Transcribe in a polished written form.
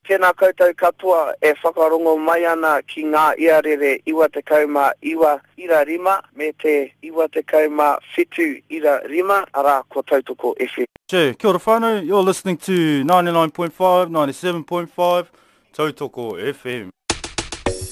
Tēnā koutou katoa e whakarongo mai ana ki ngā iarere 99.1 me te 99.5 ara ko Tautoko FM. Che, kia ora whānau, you're listening to 99.5, 97.5 Tautoko FM.